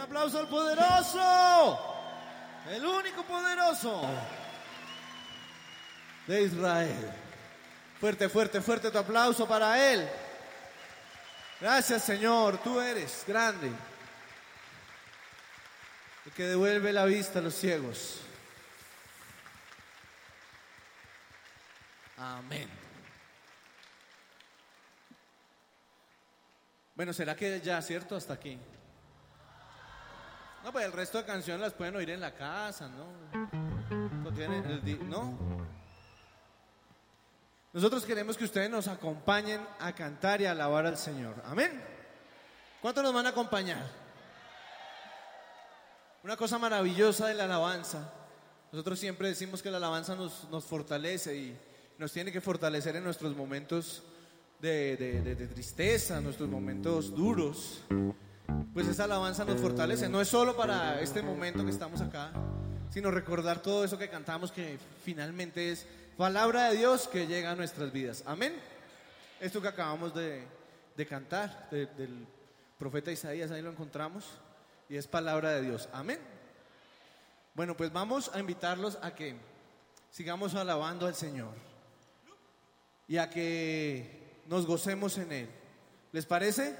aplauso al poderoso, el único poderoso de Israel. Fuerte, fuerte, fuerte tu aplauso para Él. Gracias, Señor, tú eres grande, el que devuelve la vista a los ciegos. Amén. Bueno, ¿será que ya, cierto? Hasta aquí. No, pues el resto de canciones las pueden oír en la casa, ¿no? ¿No? Nosotros queremos que ustedes nos acompañen a cantar y a alabar al Señor. Amén. ¿Cuántos nos van a acompañar? Una cosa maravillosa de la alabanza. Nosotros siempre decimos que la alabanza nos fortalece y nos tiene que fortalecer en nuestros momentos de tristeza, nuestros momentos duros. Pues esa alabanza nos fortalece, no es solo para este momento que estamos acá, sino recordar todo eso que cantamos, que finalmente es palabra de Dios que llega a nuestras vidas. Amén. Esto que acabamos de cantar del profeta Isaías, ahí lo encontramos, y es palabra de Dios. Amén. Bueno, pues vamos a invitarlos a que sigamos alabando al Señor y a que nos gocemos en Él. ¿Les parece?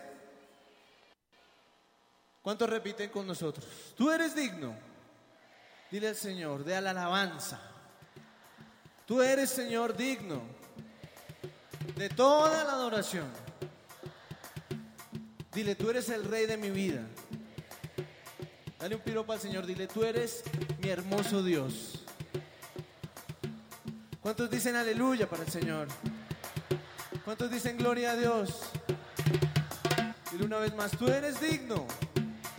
¿Cuántos repiten con nosotros? Tú eres digno. Dile al Señor, de la alabanza. Tú eres, Señor, digno de toda la adoración. Dile, tú eres el Rey de mi vida. Dale un piropo al Señor, dile, tú eres mi hermoso Dios. ¿Cuántos dicen aleluya para el Señor? ¿Cuántos dicen gloria a Dios? Dile una vez más, tú eres digno